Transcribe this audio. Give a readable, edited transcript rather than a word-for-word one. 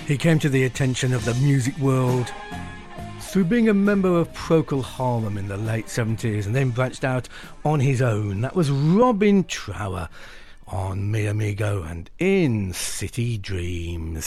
He came to the attention of the music world through being a member of Procol Harum in the late 70s and then branched out on his own. That was Robin Trower on Mi Amigo and In City Dreams.